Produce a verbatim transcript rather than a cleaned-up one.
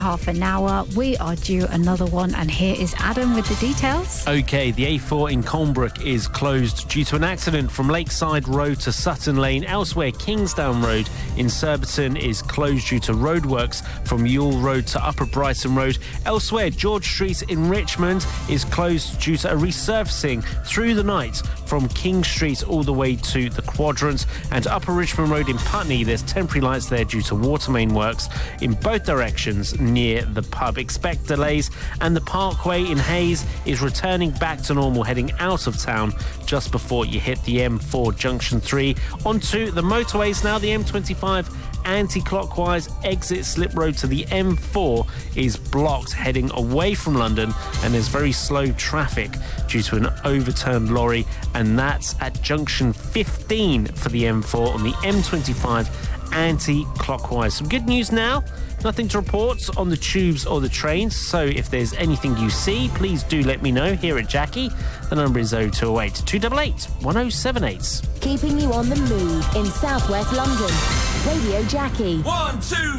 Half an hour. We are due another one, and here is Adam with the details. OK, the A four in Colnbrook is closed due to an accident from Lakeside Road to Sutton Lane. Elsewhere, Kingsdown Road in Surbiton is closed due to roadworks from Ewell Road to Upper Brighton Road. Elsewhere, George Street in Richmond is closed due to a resurfacing through the night from King Street all the way to the Quadrant. And Upper Richmond Road in Putney, there's temporary lights there due to water main works in both directions near the pub. Expect delays, and the Parkway in Hayes is returning back to normal heading out of town just before you hit the M four junction three. Onto the motorways now. The M twenty-five anti-clockwise exit Slip Road to the M four is blocked heading away from London, and there's very slow traffic due to an overturned lorry, and that's at junction fifteen for the M four on the M twenty-five anti-clockwise. Some good news now. Nothing to report on the tubes or the trains, so if there's anything you see, please do let me know here at Jackie. The number is oh two oh eight, two eight eight, one oh seven eight. Keeping you on the move in southwest London. Radio Jackie. One, two,